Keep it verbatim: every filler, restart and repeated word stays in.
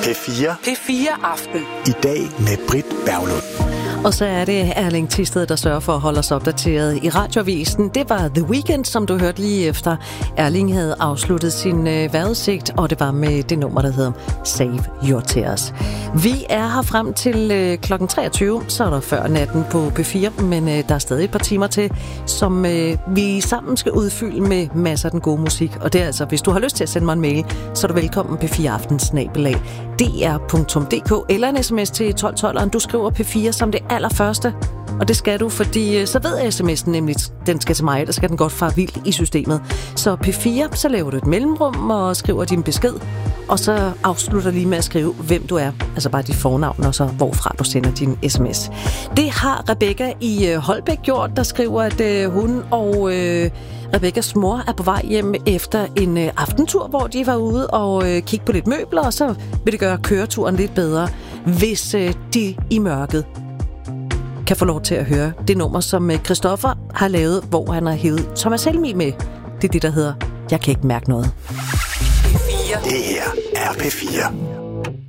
P fire. P fire Aften. I dag med Britt Berglund. Og så er det Erling Thisted, der sørger for at holde os opdateret i radioavisen. Det var The Weeknd, som du hørte lige efter. Erling havde afsluttet sin øh, vejrudsigt, og det var med det nummer, der hedder Save Your Tears. Vi er her frem til øh, klokken treogtyve, så er der før natten på P fire, men øh, der er stadig et par timer til, som øh, vi sammen skal udfylde med masser af den gode musik. Og det er altså, hvis du har lyst til at sende mig en mail, så er du velkommen P fire Aften snabel-a d r punktum d k eller en sms til tolv tolv, du skriver P fire som det allerførste. Og det skal du, fordi så ved sms'en nemlig, den skal til mig, der skal den godt fare vildt i systemet. Så P fire, så laver du et mellemrum og skriver din besked, og så afslutter lige med at skrive, hvem du er. Altså bare dit fornavn, og så hvorfra du sender din sms. Det har Rebecca i Holbæk gjort, der skriver, at øh, hun og øh, Rebekkas mor er på vej hjem efter en øh, aftentur, hvor de var ude og øh, kigge på lidt møbler, og så vil det gøre køreturen lidt bedre, hvis øh, de i mørket kan få lov til at høre det nummer, som Christoffer har lavet, hvor han har hævet Thomas Helmig med. Det er det, der hedder Jeg kan ikke mærke noget. Det her er P fire.